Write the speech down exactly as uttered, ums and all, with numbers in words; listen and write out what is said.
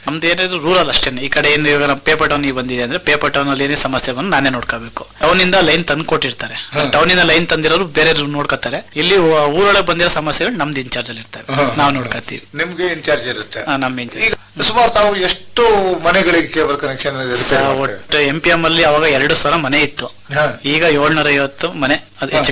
ನಮ್ದು ಏನಿದ್ರು ರೂರಲ್ ಅಷ್ಟೇ. ಈ ಕಡೆ ಏನು ಇವಾಗ ನಮ್ಮ ಪೇಪರ್ ಟೌನ್ ಬಂದಿದೆ ಅಂದ್ರೆ ಪೇಪರ್ ಟೌನ್ ಅಲ್ಲಿ ಏನೇ ಸಮಸ್ಯೆ ಬಂದು ನಾನೇ ನೋಡ್ಕೋಬೇಕು. ಟೌನ್ ಇಂದ ಲೈನ್ ತಂದು ಕೊಟ್ಟಿರ್ತಾರೆ, ಟೌನ್ ಇಂದ ಲೈನ್ ತಂದಿರೋರು ಬೇರೆ ನೋಡ್ಕೋತಾರೆ. ಇಲ್ಲಿ ಊರೊಳಗೆ ಬಂದಿರೋ ಸಮಸ್ಯೆಗಳು ನಮ್ದು ಇನ್ಚಾರ್ಜ್ ಅಲ್ಲಿ ಇರ್ತವೆ, ನಾವು ನೋಡ್ಕೋತೀವಿ. ನಿಮ್ಗೆ ಇನ್ಚಾರ್ಜ್ ಇರುತ್ತೆ. ನಮ್ಮ ಇನ್ಚಾರ್ಜ್. ಸುಮಾರು ತಾವು ಎಷ್ಟು ಮನೆಗಳಿಗೆ ಕೇಬಲ್ ಕನೆಕ್ಷನ್ ಒಟ್ಟು ಎಂ ಪಿ ಎಂ ಅಲ್ಲಿ ಅವಾಗ ಎರಡು ಸಾವಿರ ಮನೆ ಇತ್ತು, ಈಗ ಏಳ್ನೂರ ಐವತ್ತು ಮನೆ